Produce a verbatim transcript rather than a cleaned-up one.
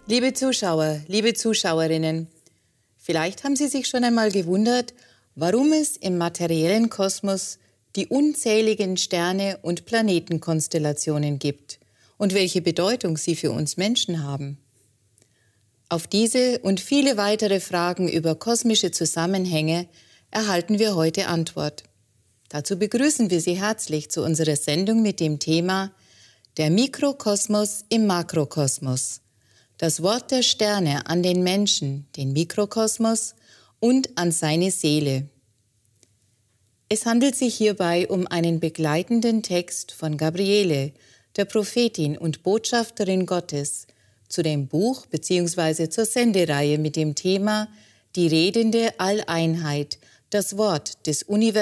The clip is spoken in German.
Liebe Zuschauer, liebe Zuschauerinnen, vielleicht haben Sie sich schon einmal gewundert, warum es im materiellen Kosmos die unzähligen Sterne und Planetenkonstellationen gibt und welche Bedeutung sie für uns Menschen haben. Auf diese und viele weitere Fragen über kosmische Zusammenhänge erhalten wir heute Antwort. Dazu begrüßen wir Sie herzlich zu unserer Sendung mit dem Thema Der Mikrokosmos im Makrokosmos. Das Wort der Sterne an den Menschen, den Mikrokosmos und an seine Seele. Es handelt sich hierbei um einen begleitenden Text von Gabriele, der Prophetin und Botschafterin Gottes, zu dem Buch bzw. zur Sendereihe mit dem Thema Die redende Alleinheit, das Wort des Universums.